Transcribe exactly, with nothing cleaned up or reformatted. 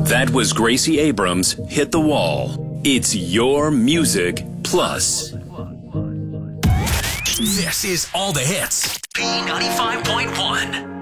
That was Gracie Abrams' Hit the Wall. It's your music plus. This is All the Hits. B ninety-five point one.